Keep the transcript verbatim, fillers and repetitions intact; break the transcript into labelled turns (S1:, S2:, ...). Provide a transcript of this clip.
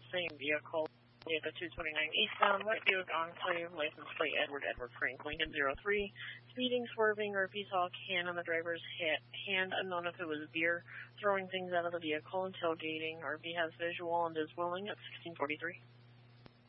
S1: same vehicle. We have a two twenty-nine eastbound, White Buick Enclave, license plate Edward Edward Frank Lincoln zero three, speeding, swerving, or if he saw a can on the driver's ha- hand, unknown if it was beer, throwing things out of the vehicle and tailgating, or if he has visual and is willing at sixteen forty-three.